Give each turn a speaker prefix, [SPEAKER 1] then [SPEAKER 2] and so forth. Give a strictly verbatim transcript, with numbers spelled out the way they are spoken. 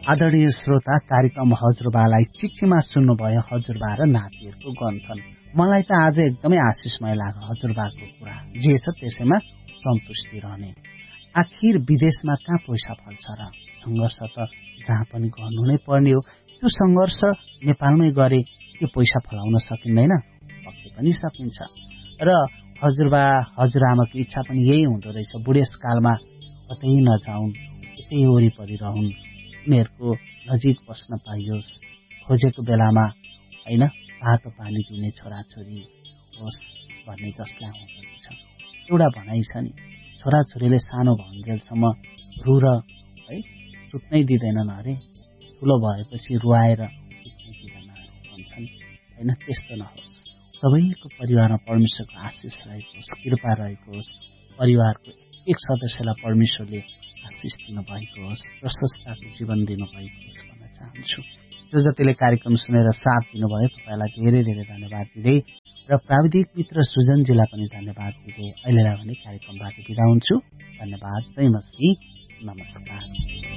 [SPEAKER 1] आदरणीय श्रोता, कार्यक्रम हजुरबालाई चिठीमा सुन्नुभयो हजुरबा र नातिहरूको गन्थन। मलाई त आज एकदमै आशिषमय लाग्यो हजुरबाको कुरा। जे छ त्यसैमा सन्तुष्टि रहने। आखिर विदेशमा कहाँ पैसा फल्छ र? सङ्घर्ष त जहाँ पनि गर्नु नै पर्ने हो। त्यो सङ्घर्ष नेपालमै गरे के पैसा फलाउन सकिँदैन? पक्कै पनि सकिन्छ। र हजुरबा हजुरआमाको इच्छा पनि यही हुँदो रहेछ, बुढेसकालमा कतै नजाउन्, यतै वरिपरि रहन्, उनीहरूको नजिक बस्न पाइयोस्, खोजेको बेलामा होइन भातो पानी दिने छोराछोरी होस् भन्ने जसलाई हुँदो रहेछ। एउटा भनाइ छ नि, छोराछोरीले सानो भङ्गेलसम्म रु र है सुत्नै दिँदैनन् अरे, ठुलो भएपछि रुवाएर सुत्नै दिँदैन भन्छन्। होइन, त्यस्तो नहोस्। सबैको परिवारमा परमेश्वरको आशिष रहेको होस्, कृपा रहेको होस्, परिवारको एक सदस्यलाई परमेश्वरले आशिष दिनुभएको होस्, प्रशस्तको जीवन दिनुभएको होस् भन्न चाहन्छु। जो जतिले कार्यक्रम सुनेर साथ दिनुभयो तपाईँलाई धेरै धेरै धन्यवाद दिँदै र प्राविधिक मित्र सुजनजीलाई पनि धन्यवाद दिँदै अहिलेलाई भने कार्यक्रमबाट बिदा हुन्छु। धन्यवाद। जय मसी। नमस्कार।